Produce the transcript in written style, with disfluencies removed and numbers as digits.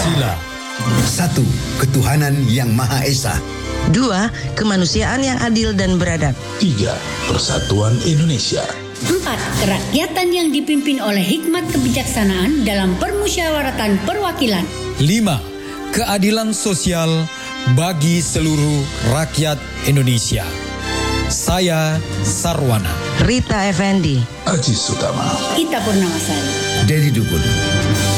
Pancasila. 1. Ketuhanan Yang Maha Esa. 2. Kemanusiaan yang adil dan beradab. 3. Persatuan Indonesia. 4. Kerakyatan yang dipimpin oleh hikmat kebijaksanaan dalam permusyawaratan perwakilan. 5. Keadilan sosial bagi seluruh rakyat Indonesia. Saya Sarwana. Rita Effendi. Aziz Utama. Ita Purnamasari. Dedi Dukun.